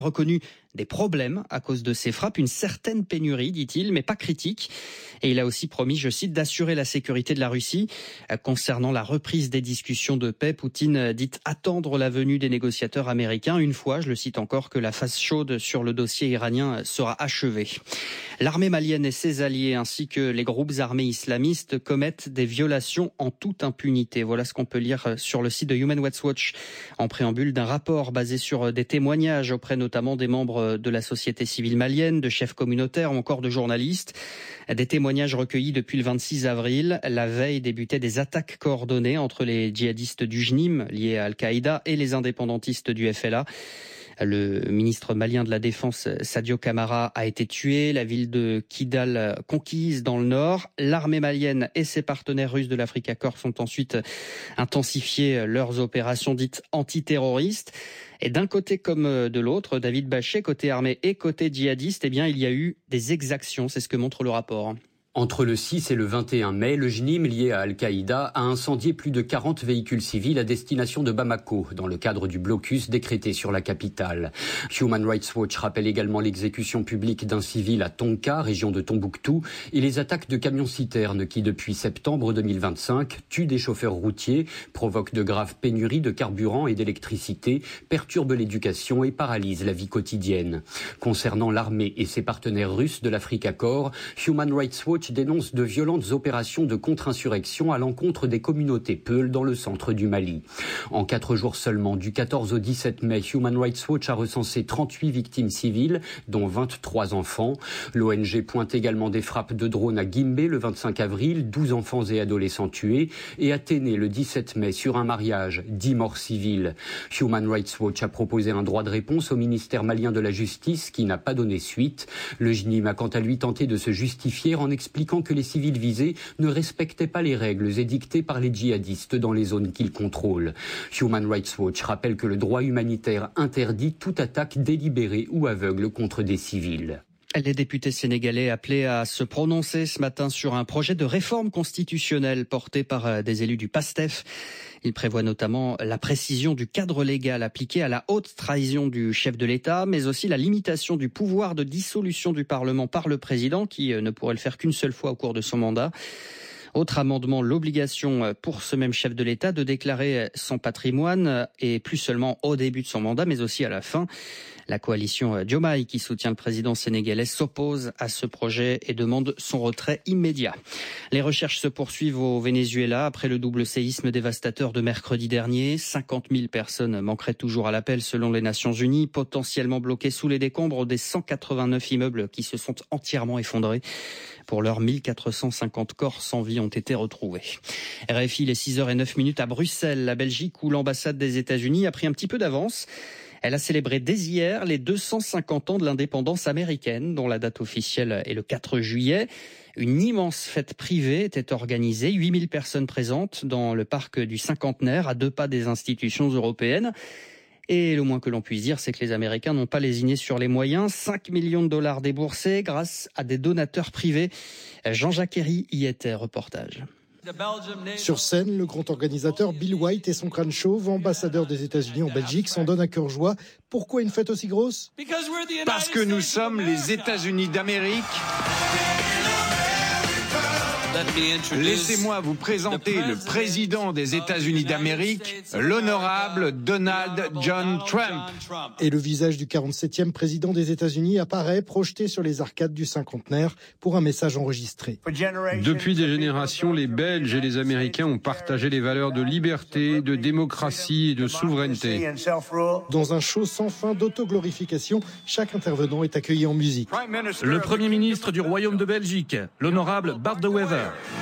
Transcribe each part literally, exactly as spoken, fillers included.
reconnu des problèmes à cause de ces frappes, une certaine pénurie, dit-il, mais pas critique. Et il a aussi promis, je cite, d'assurer la sécurité de la Russie. Concernant la reprise des discussions de paix, Poutine dit attendre la venue des négociateurs américains une fois, je le cite encore, que la phase chaude sur le dossier iranien sera achevée. L'armée malienne et ses alliés ainsi que les groupes armés islamistes commettent des violations en toute impunité. Voilà ce qu'on peut lire sur le site de Human Rights Watch en préambule d'un rapport basé sur des témoignages auprès notamment des membres de la société civile malienne, de chefs communautaires ou encore de journalistes. Des témoignages recueillis depuis le vingt-six avril. La veille débutaient des attaques coordonnées entre les djihadistes du J N I M liés à Al-Qaïda et les indépendantistes du F L A. Le ministre malien de la Défense, Sadio Camara, a été tué. La ville de Kidal conquise dans le nord. L'armée malienne et ses partenaires russes de l'Africa Corps ont ensuite intensifié leurs opérations dites antiterroristes. Et d'un côté comme de l'autre, David Bachet, côté armée et côté djihadiste, eh bien, il y a eu des exactions. C'est ce que montre le rapport. Entre le six et le vingt et un mai, le J N I M lié à Al-Qaïda a incendié plus de quarante véhicules civils à destination de Bamako, dans le cadre du blocus décrété sur la capitale. Human Rights Watch rappelle également l'exécution publique d'un civil à Tonka, région de Tombouctou, et les attaques de camions-citernes qui, depuis septembre deux mille vingt-cinq, tuent des chauffeurs routiers, provoquent de graves pénuries de carburant et d'électricité, perturbent l'éducation et paralysent la vie quotidienne. Concernant l'armée et ses partenaires russes de l'Africa Corps, Human Rights Watch dénonce de violentes opérations de contre-insurrection à l'encontre des communautés Peul dans le centre du Mali. En quatre jours seulement, du quatorze au dix-sept mai, Human Rights Watch a recensé trente-huit victimes civiles, dont vingt-trois enfants. L'O N G pointe également des frappes de drones à Guimbé le vingt-cinq avril, douze enfants et adolescents tués, et à Téné le dix-sept mai sur un mariage, dix morts civiles. Human Rights Watch a proposé un droit de réponse au ministère malien de la Justice qui n'a pas donné suite. Le J N I M a quant à lui tenté de se justifier en expliquant expliquant que les civils visés ne respectaient pas les règles édictées par les djihadistes dans les zones qu'ils contrôlent. Human Rights Watch rappelle que le droit humanitaire interdit toute attaque délibérée ou aveugle contre des civils. Les députés sénégalais appelés à se prononcer ce matin sur un projet de réforme constitutionnelle porté par des élus du PASTEF. Il prévoit notamment la précision du cadre légal appliqué à la haute trahison du chef de l'État, mais aussi la limitation du pouvoir de dissolution du Parlement par le président, qui ne pourrait le faire qu'une seule fois au cours de son mandat. Autre amendement, l'obligation pour ce même chef de l'État de déclarer son patrimoine, et plus seulement au début de son mandat, mais aussi à la fin. La coalition Diomaye, qui soutient le président sénégalais, s'oppose à ce projet et demande son retrait immédiat. Les recherches se poursuivent au Venezuela après le double séisme dévastateur de mercredi dernier. cinquante mille personnes manqueraient toujours à l'appel selon les Nations Unies, potentiellement bloquées sous les décombres des cent quatre-vingt-neuf immeubles qui se sont entièrement effondrés. Pour l'heure, mille quatre cent cinquante corps sans vie ont été retrouvés. R F I, les six heures zéro neuf à Bruxelles, la Belgique, où l'ambassade des États-Unis a pris un petit peu d'avance. Elle a célébré dès hier les deux cent cinquante ans de l'indépendance américaine, dont la date officielle est le quatre juillet. Une immense fête privée était organisée, huit mille personnes présentes dans le parc du Cinquantenaire, à deux pas des institutions européennes. Et le moins que l'on puisse dire, c'est que les Américains n'ont pas lésiné sur les moyens. cinq millions de dollars déboursés grâce à des donateurs privés. Jean-Jacques Herry y était, reportage. Sur scène, le grand organisateur Bill White et son crâne chauve, ambassadeur des États-Unis en Belgique, s'en donnent à cœur joie. Pourquoi une fête aussi grosse ? Parce que nous sommes les États-Unis d'Amérique. Laissez-moi vous présenter le président des États-Unis d'Amérique, l'honorable Donald John Trump. Et le visage du quarante-septième président des États-Unis apparaît projeté sur les arcades du Cinquantenaire pour un message enregistré. Depuis des générations, les Belges et les Américains ont partagé les valeurs de liberté, de démocratie et de souveraineté. Dans un show sans fin d'autoglorification, chaque intervenant est accueilli en musique. Le Premier ministre du Royaume de Belgique, l'honorable Bart de Wever.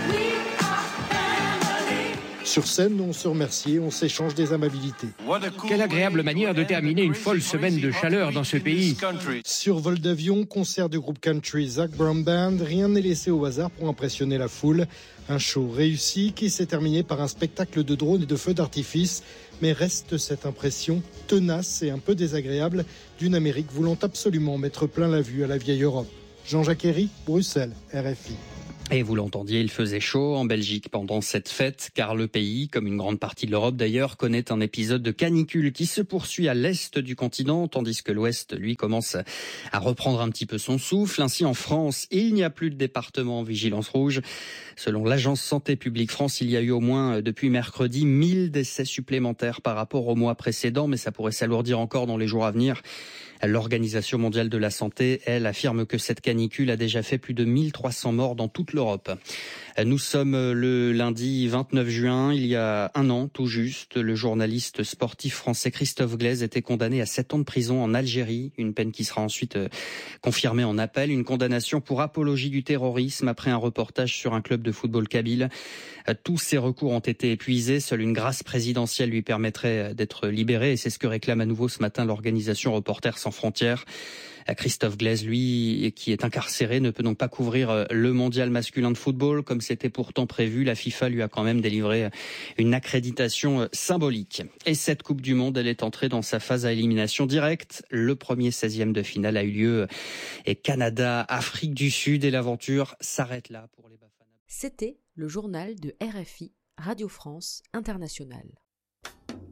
Sur scène, on se remercie, on s'échange des amabilités. Quelle agréable manière de terminer une folle semaine de chaleur dans ce pays. Sur vol d'avion, concert du groupe country Zac Brown Band, rien n'est laissé au hasard pour impressionner la foule. Un show réussi qui s'est terminé par un spectacle de drones et de feux d'artifice. Mais reste cette impression tenace et un peu désagréable d'une Amérique voulant absolument mettre plein la vue à la vieille Europe. Jean-Jacques Herry, Bruxelles, R F I. Et vous l'entendiez, il faisait chaud en Belgique pendant cette fête, car le pays, comme une grande partie de l'Europe d'ailleurs, connaît un épisode de canicule qui se poursuit à l'est du continent, tandis que l'ouest, lui, commence à reprendre un petit peu son souffle. Ainsi, en France, il n'y a plus de département en vigilance rouge. Selon l'agence Santé publique France, il y a eu au moins depuis mercredi mille décès supplémentaires par rapport au mois précédent, mais ça pourrait s'alourdir encore dans les jours à venir. L'Organisation mondiale de la santé, elle, affirme que cette canicule a déjà fait plus de mille trois cents morts dans toute l'Europe. Nous sommes le lundi vingt-neuf juin, il y a un an tout juste, le journaliste sportif français Christophe Glaise était condamné à sept ans de prison en Algérie, une peine qui sera ensuite confirmée en appel, une condamnation pour apologie du terrorisme après un reportage sur un club de football kabyle. Tous ces recours ont été épuisés, seule une grâce présidentielle lui permettrait d'être libéré et c'est ce que réclame à nouveau ce matin l'organisation Reporters sans frontières. Christophe Glaise, lui, qui est incarcéré, ne peut donc pas couvrir le mondial masculin de football comme c'était pourtant prévu. La FIFA lui a quand même délivré une accréditation symbolique. Et cette Coupe du Monde, elle est entrée dans sa phase à élimination directe. Le premier seizième de finale a eu lieu et Canada, Afrique du Sud et l'aventure s'arrête là pour les Bafana. C'était le journal de R F I, Radio France Internationale.